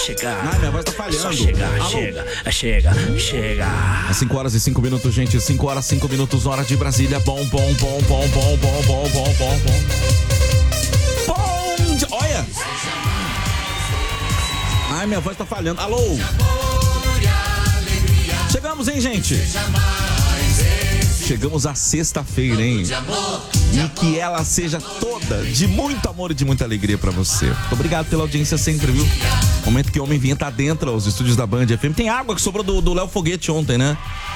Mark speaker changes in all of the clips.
Speaker 1: Chegar.
Speaker 2: Ai, minha voz tá falhando.
Speaker 1: Só chegar,
Speaker 2: Alô?
Speaker 1: chega.
Speaker 2: 5 horas e 5 minutos, gente. 5 horas e 5 minutos, hora de Brasília. Bom. Olha! Ai, minha voz tá falhando. Alô? Chegamos, hein, gente? Chegamos à sexta-feira, hein? E que ela seja toda de muito amor e de muita alegria pra você. Muito obrigado pela audiência sempre, viu? Momento que o homem vinha tá dentro, os estúdios da Band FM. Tem água que sobrou do Léo Foguete ontem, né?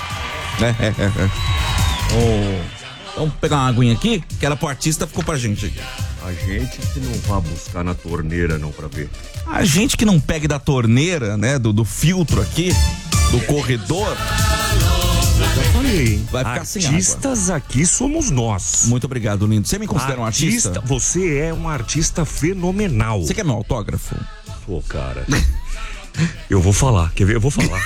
Speaker 2: Vamos pegar uma aguinha aqui, que era pro artista, ficou pra gente aqui.
Speaker 3: A gente que não vai buscar na torneira, não, pra ver.
Speaker 2: A gente que não pegue da torneira, né? Do filtro aqui, do corredor.
Speaker 3: Já falei, hein?
Speaker 2: Vai ficar sem água.
Speaker 3: Artistas aqui somos nós.
Speaker 2: Muito obrigado, lindo. Você me considera um artista?
Speaker 3: Você é um artista fenomenal.
Speaker 2: Você quer meu autógrafo?
Speaker 3: Pô, cara. Eu vou falar, quer ver? Eu vou falar.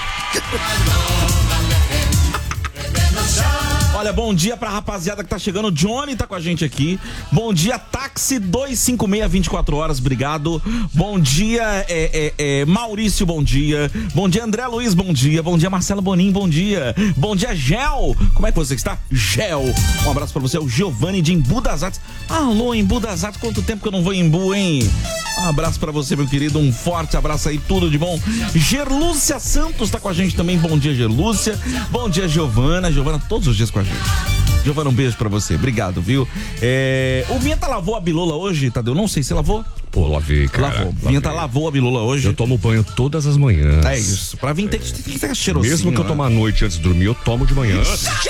Speaker 2: Olha, bom dia pra rapaziada que tá chegando. O Johnny tá com a gente aqui. Bom dia, Táxi 256, 24 horas, obrigado. Bom dia, Maurício, bom dia. Bom dia, André Luiz, bom dia. Bom dia, Marcelo Bonin, bom dia. Bom dia, Gel. Como é que você está? Gel. Um abraço pra você, o Giovanni de Embu das Artes. Alô, Embu das Artes, quanto tempo que eu não vou em Embu, hein? Um abraço pra você, meu querido, um forte abraço aí, tudo de bom. Gerlúcia Santos tá com a gente também, bom dia, Gerlúcia. Bom dia, Giovana todos os dias com a gente. Giovana, um beijo pra você, obrigado, viu? O Vinheta lavou a bilola hoje, Tadeu? Não sei se lavou.
Speaker 3: Pô, lavei, cara.
Speaker 2: Lavou. Vinheta lavou a bilola hoje.
Speaker 3: Eu tomo banho todas as manhãs.
Speaker 2: É isso, pra vir tem que ter cheirosinho.
Speaker 3: Mesmo que eu tomar à noite antes de dormir, eu tomo de manhã.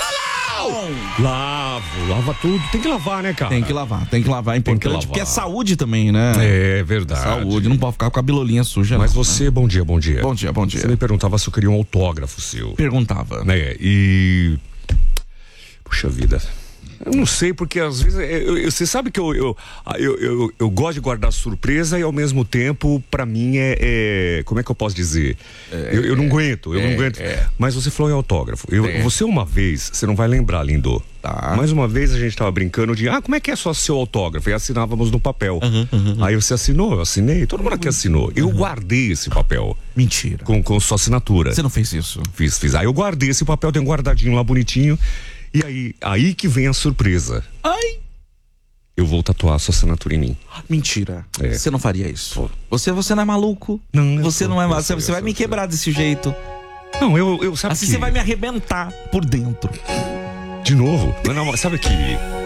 Speaker 3: Lava tudo. Tem que lavar, né, cara?
Speaker 2: Tem que lavar, é importante, porque é saúde também, né?
Speaker 3: É verdade.
Speaker 2: Saúde, não pode ficar com a bilolinha suja.
Speaker 3: Mas
Speaker 2: não,
Speaker 3: você,
Speaker 2: né?
Speaker 3: Bom dia.
Speaker 2: Bom dia.
Speaker 3: Você me perguntava se eu queria um autógrafo seu.
Speaker 2: Perguntava.
Speaker 3: Né, e... Puxa vida. Eu não sei, porque às vezes você sabe que eu gosto de guardar surpresa e ao mesmo tempo, pra mim, como é que eu posso dizer? Eu não aguento, Mas você falou em autógrafo. Você uma vez, você não vai lembrar, lindo.
Speaker 2: Tá.
Speaker 3: Mais uma vez a gente tava brincando de, como é que é só seu autógrafo? E assinávamos no papel. Aí você assinou, eu assinei, todo mundo aqui assinou. Eu guardei esse papel.
Speaker 2: Mentira.
Speaker 3: Com sua assinatura.
Speaker 2: Você não fez isso?
Speaker 3: Fiz. Aí eu guardei esse papel, tenho guardadinho lá bonitinho. E aí que vem a surpresa.
Speaker 2: Ai!
Speaker 3: Eu vou tatuar a sua assinatura em mim.
Speaker 2: Mentira. Você não faria isso. Você não é maluco.
Speaker 3: Não.
Speaker 2: Você não é maluco. Você vai me quebrar desse jeito.
Speaker 3: Não, eu sabe
Speaker 2: assim
Speaker 3: que...
Speaker 2: você vai me arrebentar por dentro.
Speaker 3: De novo? Não, sabe que...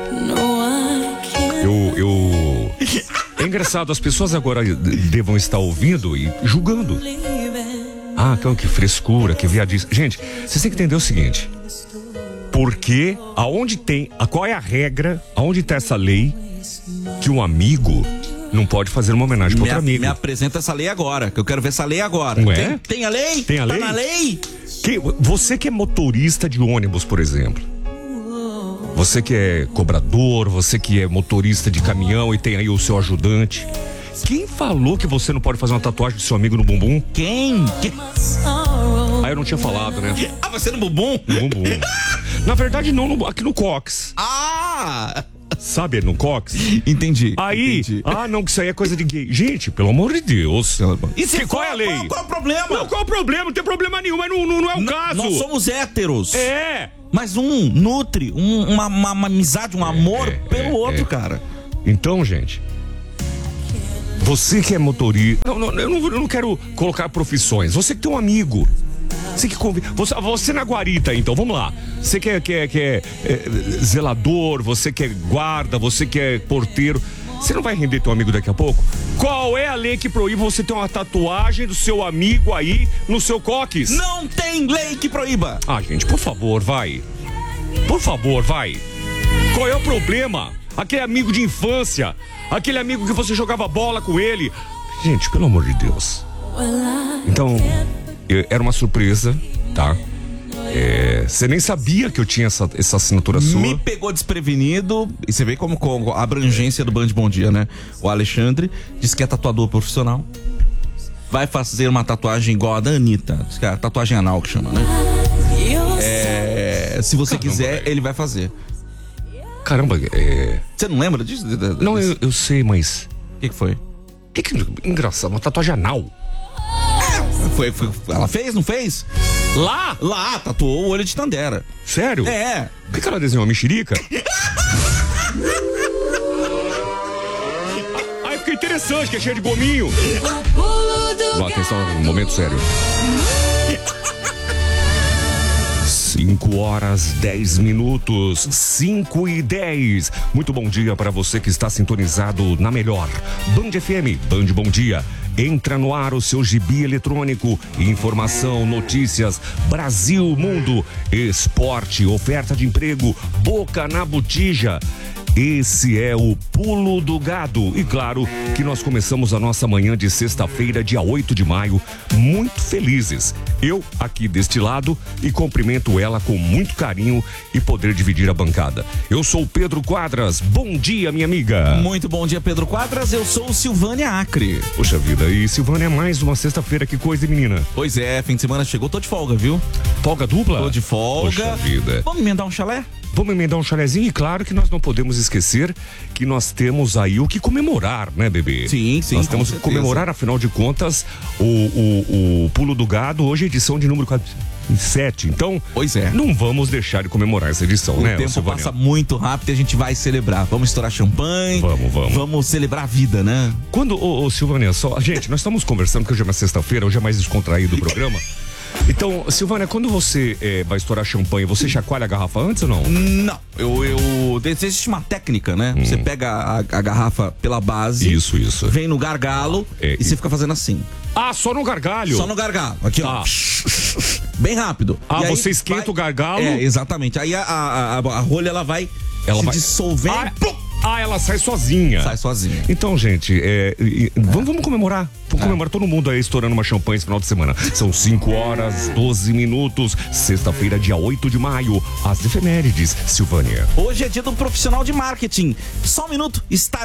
Speaker 3: É engraçado, as pessoas agora devam estar ouvindo e julgando. Que frescura, que viadice. Gente, vocês têm que entender o seguinte... Porque qual é a regra, aonde está essa lei que um amigo não pode fazer uma homenagem para outro amigo?
Speaker 2: Me apresenta essa lei agora, que eu quero ver essa lei agora.
Speaker 3: Ué?
Speaker 2: Tem a lei?
Speaker 3: Tem a lei?
Speaker 2: Tá na lei?
Speaker 3: Você que é motorista de ônibus, por exemplo. Você que é cobrador, você que é motorista de caminhão e tem aí o seu ajudante. Quem falou que você não pode fazer uma tatuagem do seu amigo no bumbum?
Speaker 2: Quem?
Speaker 3: Eu não tinha falado, né?
Speaker 2: Você no bumbum?
Speaker 3: No bumbum. Na verdade, não, aqui no cox. Sabe, no cox?
Speaker 2: Entendi.
Speaker 3: Entendi. Não, que isso aí é coisa de gay. Gente, pelo amor de Deus.
Speaker 2: E
Speaker 3: qual é a lei?
Speaker 2: Qual é o problema?
Speaker 3: Qual é o problema? Não tem problema nenhum, mas não é o caso.
Speaker 2: Nós somos héteros.
Speaker 3: É.
Speaker 2: Mas um nutre uma amizade, um amor pelo outro, cara.
Speaker 3: Então, gente... Você que é motorista... Eu não quero colocar profissões. Você que tem um amigo. Você que convida... Você na guarita, então, vamos lá. Você que é zelador, você que é guarda, você que é porteiro. Você não vai render teu amigo daqui a pouco? Qual é a lei que proíbe você ter uma tatuagem do seu amigo aí no seu coques?
Speaker 2: Não tem lei que proíba.
Speaker 3: Gente, por favor, vai. Por favor, vai. Qual é o problema? Aquele amigo de infância, aquele amigo que você jogava bola com ele. Gente, pelo amor de Deus. Então, era uma surpresa, tá? Você nem sabia que eu tinha essa assinatura sua.
Speaker 2: Me pegou desprevenido. E você vê como com a abrangência do Band Bom Dia, né? O Alexandre disse que é tatuador profissional. Vai fazer uma tatuagem igual a da Anitta. Tatuagem anal que chama, né? Se você quiser, ele vai fazer.
Speaker 3: Caramba,
Speaker 2: Você não lembra disso?
Speaker 3: Não, eu sei, mas...
Speaker 2: O que foi?
Speaker 3: Que engraçado, uma tatuagem anal.
Speaker 2: Ela fez, não fez? Lá, tatuou o olho de Tandera.
Speaker 3: Sério?
Speaker 2: É.
Speaker 3: Por que ela desenhou uma mexerica? Ai, fica interessante, que é cheio de gominho. Atenção, um momento sério. 5h10, 5h10. Muito bom dia para você que está sintonizado na melhor Band FM, Band Bom Dia. Entra no ar o seu gibi eletrônico, informação, notícias, Brasil, mundo, esporte, oferta de emprego, boca na botija. Esse é o Pulo do Gado. E claro que nós começamos a nossa manhã de sexta-feira, dia 8 de maio, muito felizes. Eu aqui deste lado e cumprimento ela com muito carinho e poder dividir a bancada. Eu sou o Pedro Quadras. Bom dia, minha amiga.
Speaker 2: Muito bom dia, Pedro Quadras. Eu sou o Silvânia Acre.
Speaker 3: Poxa vida, e Silvânia, mais uma sexta-feira, que coisa, hein, menina?
Speaker 2: Pois é, fim de semana chegou, tô de folga, viu?
Speaker 3: Folga dupla?
Speaker 2: Tô de folga.
Speaker 3: Poxa vida.
Speaker 2: Vamos emendar um chalé?
Speaker 3: Vamos emendar um chalézinho e claro que nós não podemos esquecer que nós temos aí o que comemorar, né, bebê?
Speaker 2: Sim,
Speaker 3: Nós temos que comemorar, afinal de contas, o Pulo do Gado, hoje é edição de número 7. Então,
Speaker 2: pois é,
Speaker 3: não vamos deixar de comemorar essa edição, né,
Speaker 2: o tempo
Speaker 3: Silvânia?
Speaker 2: passa muito rápido e a gente vai celebrar. Vamos estourar champanhe. Vamos celebrar a vida, né?
Speaker 3: Quando, Silvânia, gente, nós estamos conversando que hoje é uma sexta-feira, hoje é mais descontraído o programa. Então, Silvânia, quando você vai estourar champanhe, você chacoalha a garrafa antes ou não?
Speaker 2: Não, existe uma técnica, né? Você pega a garrafa pela base.
Speaker 3: Isso.
Speaker 2: Vem no gargalo e você fica fazendo assim.
Speaker 3: Ah, só no gargalho?
Speaker 2: Só no gargalo. Aqui, ó. Bem rápido.
Speaker 3: Ah, você esquenta o gargalo?
Speaker 2: É, exatamente. Aí a rolha, ela vai dissolvendo.
Speaker 3: Ela sai sozinha.
Speaker 2: Sai sozinha.
Speaker 3: Então, gente, vamos comemorar. Vamos comemorar todo mundo aí estourando uma champanhe esse final de semana. São 5h12. Sexta-feira, dia 8 de maio. As efemérides, Silvânia.
Speaker 2: Hoje é dia do profissional de marketing. Só um minuto,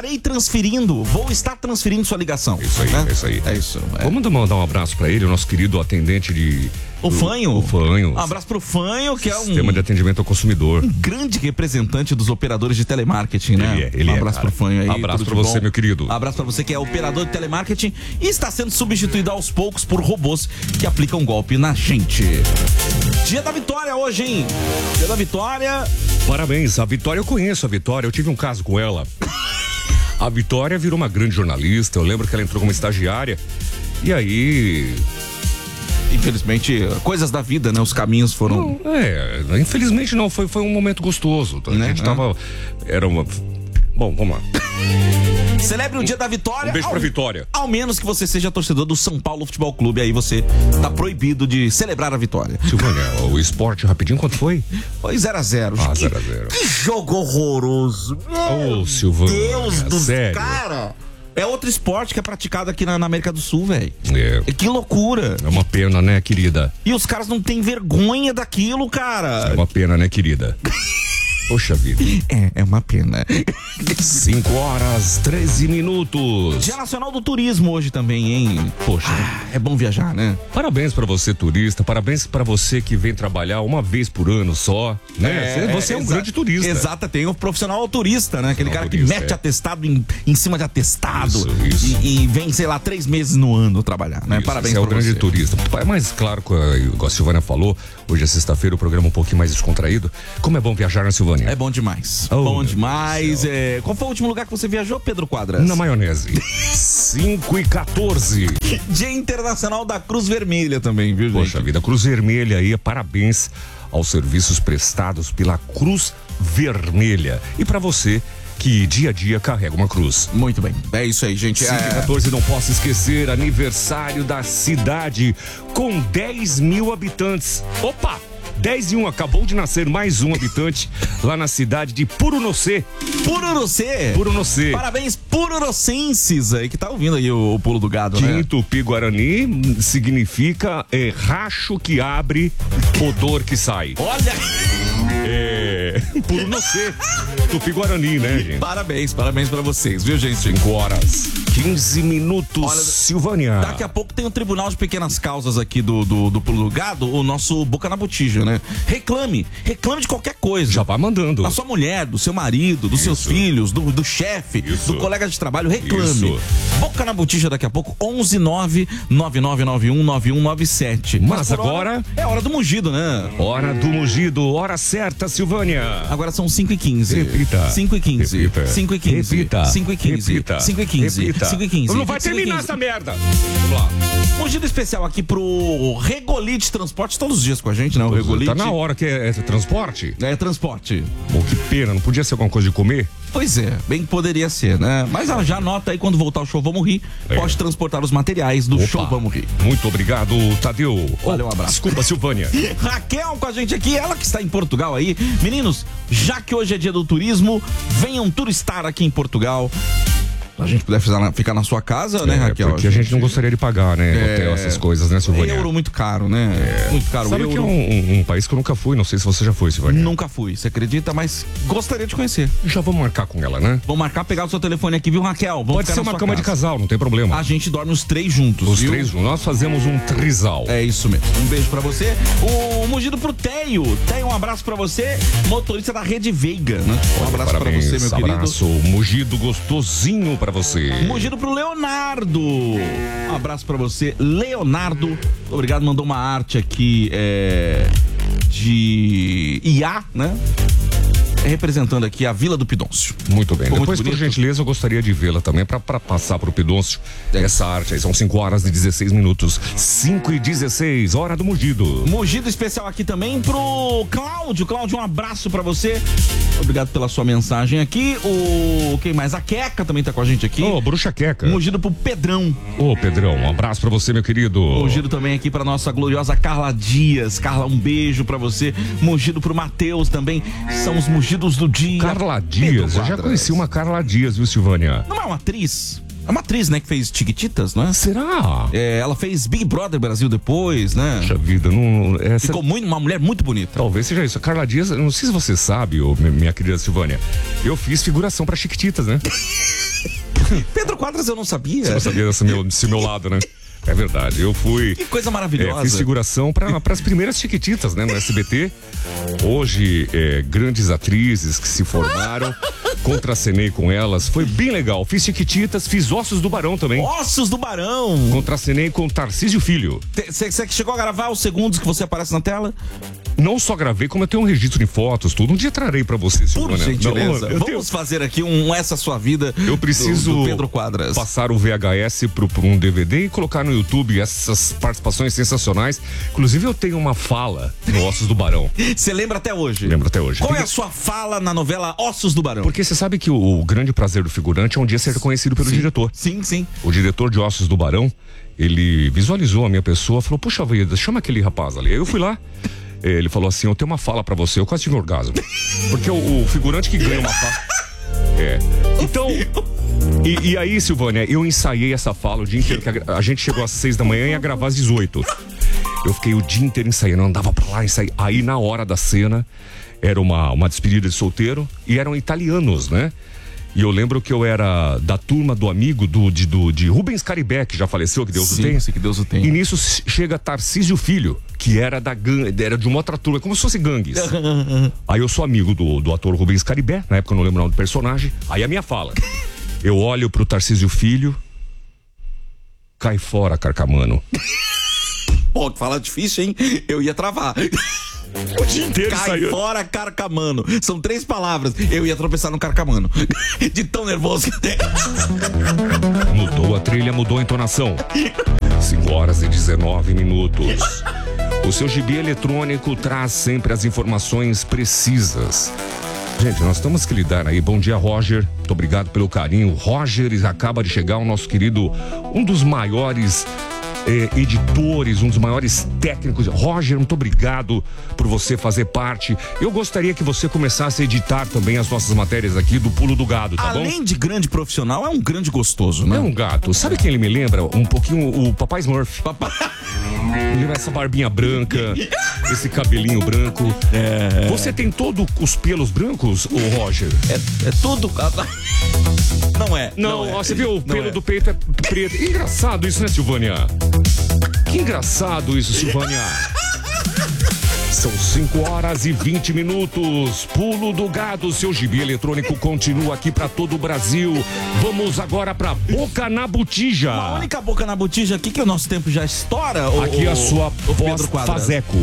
Speaker 2: vou estar transferindo sua ligação.
Speaker 3: Isso aí,
Speaker 2: né?
Speaker 3: Isso aí.
Speaker 2: É isso.
Speaker 3: Vamos mandar um abraço pra ele, o nosso querido atendente de...
Speaker 2: O Fanho.
Speaker 3: Um
Speaker 2: abraço pro Fanho, que é um...
Speaker 3: Sistema de atendimento ao consumidor.
Speaker 2: Um grande representante dos operadores de telemarketing, né?
Speaker 3: Ele
Speaker 2: um abraço pro Fanho aí.
Speaker 3: Abraço pra você, meu querido.
Speaker 2: Abraço pra você que é operador de telemarketing e está sendo substituído aos poucos por robôs que aplicam golpe na gente. Dia da Vitória hoje, hein? Dia da Vitória.
Speaker 3: Parabéns, a Vitória, eu conheço a Vitória, eu tive um caso com ela. A Vitória virou uma grande jornalista, eu lembro que ela entrou como estagiária e aí...
Speaker 2: Infelizmente, coisas da vida, né? Os caminhos foram...
Speaker 3: Não, infelizmente não, foi um momento gostoso. A gente tava... Era uma... Bom, vamos lá.
Speaker 2: Celebre o dia da Vitória.
Speaker 3: Um beijo pra Vitória.
Speaker 2: Ao menos que você seja torcedor do São Paulo Futebol Clube, aí você tá proibido de celebrar a vitória.
Speaker 3: Silvânia, o esporte rapidinho, quanto foi?
Speaker 2: Foi 0x0.
Speaker 3: 0x0.
Speaker 2: Que jogo horroroso.
Speaker 3: Silvânia.
Speaker 2: Deus do
Speaker 3: sério?
Speaker 2: Cara. É outro esporte que é praticado aqui na América do Sul, velho. Que loucura.
Speaker 3: É uma pena, né, querida?
Speaker 2: E os caras não têm vergonha daquilo, cara.
Speaker 3: É uma pena, né, querida? Poxa vida.
Speaker 2: É uma pena.
Speaker 3: 5h13.
Speaker 2: Dia Nacional do Turismo hoje também, hein?
Speaker 3: Poxa.
Speaker 2: É bom viajar, né?
Speaker 3: Parabéns pra você, turista. Parabéns pra você que vem trabalhar uma vez por ano só, né? Você é um grande turista.
Speaker 2: Exato, tem o profissional turista, né? Aquele cara
Speaker 3: turista,
Speaker 2: que mete atestado em cima de atestado.
Speaker 3: Isso.
Speaker 2: E vem, sei lá, 3 meses no ano trabalhar, né?
Speaker 3: Isso,
Speaker 2: Parabéns
Speaker 3: pra
Speaker 2: você.
Speaker 3: É o grande turista. Mas claro, igual a Silvânia falou, hoje é sexta-feira, o programa é um pouquinho mais descontraído. Como é bom viajar, né, Silvânia?
Speaker 2: É bom demais. Bom demais. Qual foi o último lugar que você viajou, Pedro Quadras?
Speaker 3: Na maionese. 5h14.
Speaker 2: Dia Internacional da Cruz Vermelha também, viu, gente?
Speaker 3: Poxa vida, Cruz Vermelha aí, parabéns aos serviços prestados pela Cruz Vermelha. E pra você que dia a dia carrega uma cruz.
Speaker 2: Muito bem, é isso aí, gente.
Speaker 3: 5h14, não posso esquecer, aniversário da cidade com 10 mil habitantes. Opa! 10 e 1, acabou de nascer mais um habitante lá na cidade de Purunocê. Purunocê. Parabéns, purunocenses aí que tá ouvindo aí o pulo do gado, né? Em Tupi-Guarani significa racho que abre, odor que sai.
Speaker 2: Olha!
Speaker 3: Por você. Tupi-Guarani, né, gente?
Speaker 2: Parabéns pra vocês, viu, gente?
Speaker 3: 5 horas, 15 minutos.
Speaker 2: Olha,
Speaker 3: Silvânia.
Speaker 2: Daqui a pouco tem um tribunal de pequenas causas aqui do Pulo do Gado, o nosso Boca na Botija, né? Reclame de qualquer coisa.
Speaker 3: Já vai mandando.
Speaker 2: Da sua mulher, do seu marido, dos seus filhos, do chefe, do colega de trabalho, reclame.
Speaker 3: Isso.
Speaker 2: Boca na Botija daqui a pouco, 11999919197.
Speaker 3: Mas agora
Speaker 2: é hora do mugido, né?
Speaker 3: Hora do mugido, hora certa, Silvânia.
Speaker 2: Agora são 5h15.
Speaker 3: Repita.
Speaker 2: 5h15.
Speaker 3: Repita.
Speaker 2: 5h15.
Speaker 3: Repita.
Speaker 2: 5h15.
Speaker 3: Repita.
Speaker 2: 5h15.
Speaker 3: Repita.
Speaker 2: 5h15.
Speaker 3: Não vai terminar essa merda. Vamos lá.
Speaker 2: Mugido especial aqui pro Regolite Transporte, todos os dias com a gente, né? O Regolite.
Speaker 3: Tá na hora que é transporte?
Speaker 2: É transporte.
Speaker 3: Pô, que pena, não podia ser alguma coisa de comer?
Speaker 2: Pois é, bem que poderia ser, né? Mas já anota aí, quando voltar o show Vamos Rir, pode transportar os materiais do show Vamos Rir.
Speaker 3: Muito obrigado, Tadeu.
Speaker 2: Valeu, um abraço.
Speaker 3: Desculpa, Silvânia.
Speaker 2: Raquel com a gente aqui, ela que está em Portugal aí. Meninos, já que hoje é dia do turismo, venham turistar aqui em Portugal. A gente puder ficar na sua casa, né, Raquel?
Speaker 3: Porque a gente não gostaria de pagar, né? Hotel, essas coisas, né, Silvânia?
Speaker 2: Euro muito caro, né? Muito caro.
Speaker 3: Sabe
Speaker 2: euro.
Speaker 3: que é um país que eu nunca fui, não sei se você já foi, Silvânia.
Speaker 2: Nunca fui, você acredita? Mas gostaria de conhecer.
Speaker 3: Já vamos marcar com ela, né?
Speaker 2: Vamos marcar, pegar o seu telefone aqui, viu, Raquel? Vamos
Speaker 3: Pode ser uma cama de casal, não tem problema.
Speaker 2: A gente dorme os 3 juntos,
Speaker 3: Os
Speaker 2: viu?
Speaker 3: 3 juntos, nós fazemos um trisal.
Speaker 2: É isso mesmo. Um beijo pra você. O mugido pro Teio. Teio, um abraço pra você. Motorista da Rede Veiga, né? Um abraço
Speaker 3: Parabéns,
Speaker 2: pra você, meu
Speaker 3: abraço,
Speaker 2: querido.
Speaker 3: Mugido gostosinho pra você.
Speaker 2: Mugido pro Leonardo. Um abraço pra você, Leonardo. Obrigado, mandou uma arte aqui de IA, né? Representando aqui a Vila do Pidôncio.
Speaker 3: Muito bem.
Speaker 2: Ficou
Speaker 3: Depois,
Speaker 2: muito
Speaker 3: por
Speaker 2: bonito.
Speaker 3: gentileza, eu gostaria de vê-la também pra passar pro Pidôncio essa arte aí. São 5 horas e 16 minutos. 5h16, hora do mugido.
Speaker 2: Mugido especial aqui também pro Cláudio. Cláudio, um abraço pra você. Obrigado pela sua mensagem aqui. Quem mais? A Queca também tá com a gente aqui.
Speaker 3: Ô, bruxa Queca.
Speaker 2: Mugido pro Pedrão.
Speaker 3: Ô, Pedrão, um abraço pra você, meu querido.
Speaker 2: Mugido também aqui pra nossa gloriosa Carla Dias. Carla, um beijo pra você. Mugido pro Matheus também. São os mugidos do dia.
Speaker 3: Carla Dias, eu já conheci uma Carla Dias, viu, Silvânia?
Speaker 2: Não é uma atriz? É uma atriz, né, que fez Chiquititas, não é?
Speaker 3: Será?
Speaker 2: Ela fez Big Brother Brasil depois, né?
Speaker 3: Puxa vida, não...
Speaker 2: Ficou uma mulher muito bonita.
Speaker 3: Talvez seja isso. A Carla Dias, não sei se você sabe, minha querida Silvânia, eu fiz figuração pra Chiquititas, né?
Speaker 2: Pedro Quadras eu não sabia.
Speaker 3: Você não sabia desse meu lado, né? É verdade, eu fui...
Speaker 2: Que coisa maravilhosa.
Speaker 3: Fiz figuração para as primeiras Chiquititas, né, no SBT. Hoje, grandes atrizes que se formaram, contracenei com elas, foi bem legal. Fiz Chiquititas, fiz Ossos do Barão também.
Speaker 2: Ossos do Barão.
Speaker 3: Contracenei com Tarcísio Filho.
Speaker 2: Você chegou a gravar os segundos que você aparece na tela?
Speaker 3: Não só gravei, como eu tenho um registro de fotos, tudo. Um dia trarei pra você, Silvânia.
Speaker 2: Por gentileza.
Speaker 3: Não,
Speaker 2: Vamos fazer aqui Essa Sua Vida.
Speaker 3: Eu preciso
Speaker 2: do Pedro Quadras.
Speaker 3: Passar o VHS pro um DVD e colocar no YouTube essas participações sensacionais. Inclusive, eu tenho uma fala no Ossos do Barão.
Speaker 2: Você lembra até hoje?
Speaker 3: Lembro até hoje.
Speaker 2: Qual é a sua fala na novela Ossos do Barão?
Speaker 3: Porque você sabe que o grande prazer do figurante é um dia ser reconhecido pelo diretor.
Speaker 2: Sim, sim.
Speaker 3: O diretor de Ossos do Barão, ele visualizou a minha pessoa, falou, puxa vida, chama aquele rapaz ali. Aí eu fui lá. Ele falou assim, eu tenho uma fala pra você, eu quase tive um orgasmo. Porque o figurante que ganha uma fala... Então... E aí, Silvânia, eu ensaiei essa fala o dia inteiro, que a gente chegou às 6 da manhã e ia gravar às 18. Eu fiquei o dia inteiro ensaiando, eu andava pra lá, ensaiei. Aí, na hora da cena, era uma despedida de solteiro e eram italianos, né? E eu lembro que eu era da turma do amigo de Rubens Caribé, que já faleceu, que Deus o tenha.
Speaker 2: Sim, que Deus o tenha.
Speaker 3: E nisso chega Tarcísio Filho, que era era de uma outra turma, como se fosse gangues. Aí eu sou amigo do ator Rubens Caribé, na época eu não lembro o nome do personagem. Aí a minha fala, eu olho pro Tarcísio Filho, cai fora, carcamano.
Speaker 2: Pô, que fala difícil, hein? Eu ia travar.
Speaker 3: O dia inteiro
Speaker 2: Cai
Speaker 3: saiu.
Speaker 2: fora, carcamano. São 3 palavras. Eu ia tropeçar no carcamano. De tão nervoso que tem.
Speaker 3: Mudou a trilha, mudou a entonação. 5 horas e 19 minutos. O seu gibi eletrônico traz sempre as informações precisas. Gente, nós temos que lidar aí. Bom dia, Roger. Muito obrigado pelo carinho. Roger, acaba de chegar o nosso querido, um dos maiores editores, um dos maiores técnicos. Roger, muito obrigado por você fazer parte. Eu gostaria que você começasse a editar também as nossas matérias aqui do Pulo do Gado, tá bom?
Speaker 2: Além de grande profissional, é um grande gostoso, né?
Speaker 3: É um gato. Sabe quem ele me lembra? Um pouquinho o Papai Smurf. Levar essa barbinha branca, esse cabelinho branco. Você tem todos os pelos brancos, ô Roger?
Speaker 2: É tudo. Não é.
Speaker 3: Não, ó, você viu? O pelo do peito é preto. Engraçado isso, né, Silvânia? Que engraçado isso, Silvânia. São 5h20. Pulo do Gado, seu gibi eletrônico continua aqui pra todo o Brasil. Vamos agora pra Boca na Botija.
Speaker 2: A única boca na botija aqui que o nosso tempo já estoura.
Speaker 3: Aqui a sua voz faz eco.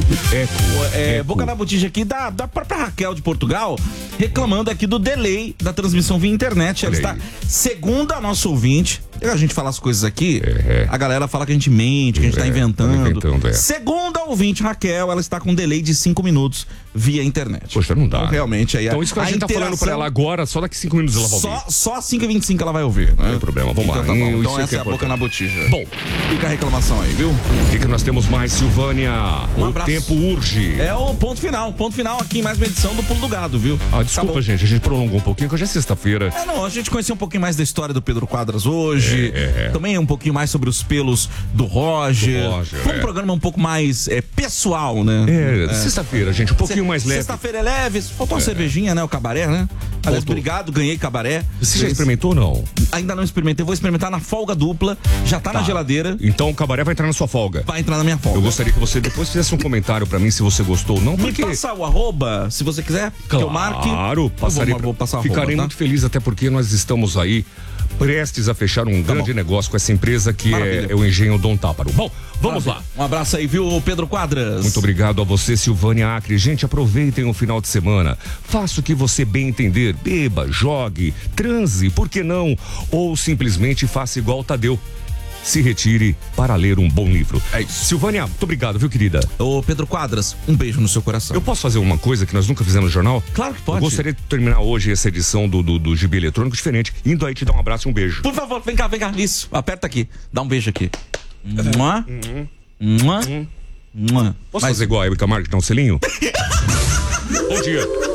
Speaker 3: Eco.
Speaker 2: Boca na botija aqui da própria Raquel de Portugal, reclamando aqui do delay da transmissão via internet. Ela está, segundo a nossa ouvinte, a gente fala as coisas aqui, a galera fala que a gente mente, que a gente tá inventando. Segundo a ouvinte Raquel, ela está com um delay de 5 minutos via internet.
Speaker 3: Poxa, não dá.
Speaker 2: Então, realmente aí
Speaker 3: então isso que a gente tá falando pra ela agora, só daqui 5 minutos ela vai ouvir.
Speaker 2: Só às 5h25 ela vai ouvir, né?
Speaker 3: Não tem problema, vamos lá.
Speaker 2: Então, então essa é a boca na botija.
Speaker 3: Bom,
Speaker 2: fica a reclamação aí, viu?
Speaker 3: O que nós temos mais, Silvânia?
Speaker 2: Um
Speaker 3: o
Speaker 2: abraço.
Speaker 3: Tempo urge.
Speaker 2: É o ponto final aqui em mais uma edição do Pulo do Gado, viu?
Speaker 3: Desculpa, gente, a gente prolongou um pouquinho, que hoje é sexta-feira.
Speaker 2: Não, a gente conheceu um pouquinho mais da história do Pedro Quadras hoje, também um pouquinho mais sobre os pelos do Roger. Foi um programa um pouco mais pessoal, né?
Speaker 3: Sexta-feira, gente, um pouquinho mais leve.
Speaker 2: Sexta-feira é leve, faltou uma cervejinha, né? O cabaré, né? Aliás, obrigado, ganhei cabaré.
Speaker 3: Você já experimentou ou não?
Speaker 2: Ainda não experimentei, vou experimentar na folga dupla, já tá na geladeira.
Speaker 3: Então o cabaré vai entrar na sua folga.
Speaker 2: Vai entrar na minha folga.
Speaker 3: Eu gostaria que você depois fizesse um comentário pra mim se você gostou ou não, porque...
Speaker 2: Me passa o arroba, se você quiser, que eu marque.
Speaker 3: Claro, passarei.
Speaker 2: Vou passar o
Speaker 3: Ficarei
Speaker 2: arroba,
Speaker 3: muito feliz, até porque nós estamos aí prestes a fechar um grande negócio com essa empresa que é o Engenho Dom Táparo. Bom, vamos lá.
Speaker 2: Um abraço aí, viu, Pedro Quadras?
Speaker 3: Muito obrigado a você, Silvânia Acre. Gente, aproveitem o final de semana. Faça o que você bem entender. Beba, jogue, transe, por que não? Ou simplesmente faça igual o Tadeu. Se retire para ler um bom livro. É isso. Silvânia, muito obrigado, viu, querida?
Speaker 2: Ô, Pedro Quadras, um beijo no seu coração.
Speaker 3: Eu posso fazer uma coisa que nós nunca fizemos no jornal?
Speaker 2: Claro que pode.
Speaker 3: Eu gostaria de terminar hoje essa edição do Gibi Eletrônico diferente, indo aí te dar um abraço e um beijo.
Speaker 2: Por favor, vem cá. Isso, aperta aqui. Dá um beijo aqui. Mua. Mua. Mua.
Speaker 3: Posso fazer igual a Erika Marques, dar um selinho? Bom dia.